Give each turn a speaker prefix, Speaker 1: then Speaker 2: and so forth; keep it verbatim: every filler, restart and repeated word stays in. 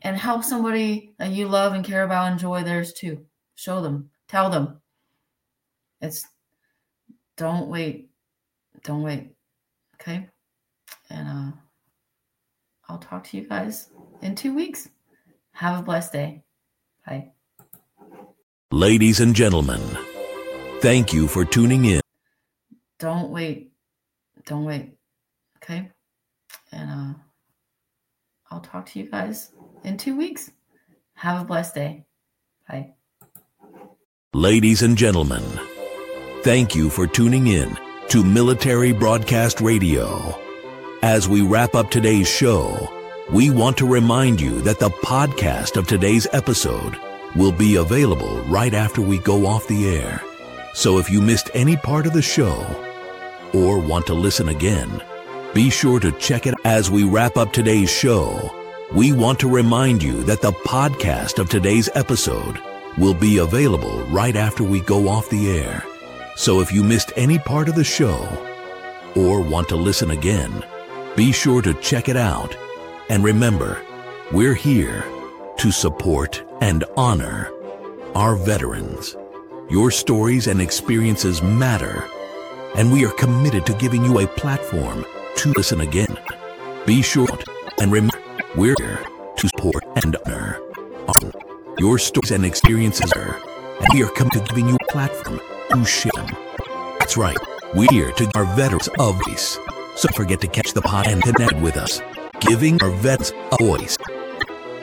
Speaker 1: and help somebody that you love and care about enjoy theirs too. Show them, tell them. It's don't wait, don't wait. Okay. And uh, I'll talk to you guys in two weeks. Have a blessed day. Bye.
Speaker 2: Ladies and gentlemen, thank you for tuning in.
Speaker 1: Don't wait, don't wait. Okay. And uh, I'll talk to you guys in two weeks. Have a blessed day. Bye.
Speaker 2: Ladies and gentlemen, thank you for tuning in to Military Broadcast Radio. As we wrap up today's show, we want to remind you that the podcast of today's episode will be available right after we go off the air. So if you missed any part of the show or want to listen again, be sure to check it. As we wrap up today's show, we want to remind you that the podcast of today's episode will be available right after we go off the air. So if you missed any part of the show or want to listen again, be sure to check it out. And remember, we're here to support and honor our veterans. Your stories and experiences matter, and we are committed to giving you a platform to listen again. Be sure and remember, we're here to support and honor your stories and experiences, and we are committed to giving you a platform to share them. That's right, we're here to give our veterans a voice. So don't forget to catch the pod and connect with us, giving our vets a voice.